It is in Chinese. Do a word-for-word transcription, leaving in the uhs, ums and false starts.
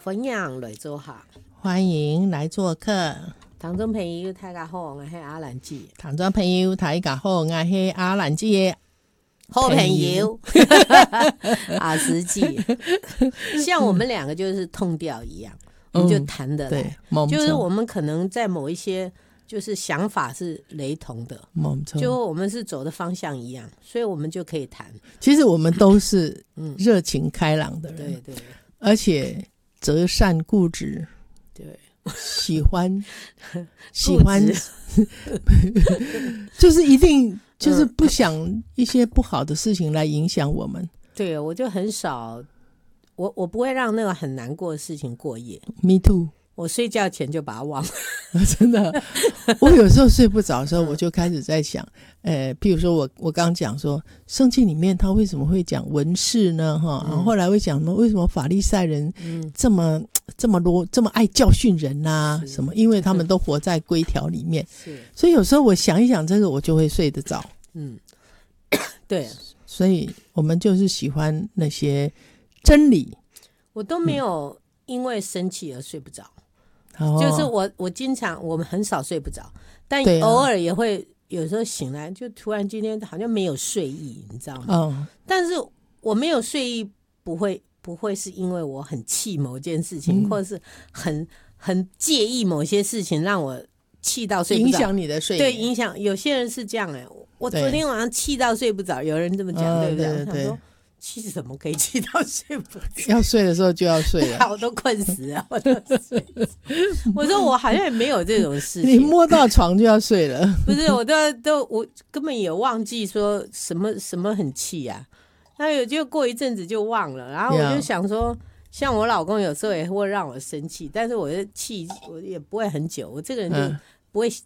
分享来做客， 欢迎来做客。 听众朋友大家好，我是阿兰姐。 听众朋友大家好，我是阿兰姐的好朋友阿实际像我们两个就是痛调一样，我们就谈得来、嗯、就是我们可能在某一些就是想法是雷同的，就我们是走的方向一样，所以我们就可以谈。 其实我们都是热情开朗的人、嗯、对对，而且择善固执， 对， 喜欢喜欢就是一定就是不想一些不好的事情来影响我们。 对，我就很少，我我不会让那个很难过的事情过夜。 Me too， 我睡觉前就把它忘了真的，我有时候睡不着的时候我就开始在想呃，譬如说我我刚讲说圣经里面他为什么会讲文士呢、嗯、然后后来会讲为什么法利赛人这么、嗯、这么多这么爱教训人啊什么，因为他们都活在规条里面，是，所以有时候我想一想这个我就会睡得着。嗯， 对， 所以我们就是喜欢那些真理。 我都没有因为生气而睡不着、嗯、就是我我经常我们很少睡不着，但偶尔也会有时候醒来就突然今天好像没有睡意，你知道吗、嗯、但是我没有睡意不会不会是因为我很气某件事情、嗯、或者是很很介意某些事情让我气到睡不着， 影响你的睡眠。 对，影响。有些人是这样哎、欸，我昨天晚上气到睡不着，有人这么讲、呃、对不对？对对对，我想说气什么可以气到睡不着？ 要睡的时候就要睡了。 我都困死了，我都睡我说我好像也没有这种事情， 你摸到床就要睡了。 不是，我都都我根本也忘记说什么什么很气啊，那有就过一阵子就忘了，然后我就想说。像我老公有时候也会让我生气，但是我的气我也不会很久，我这个人就不会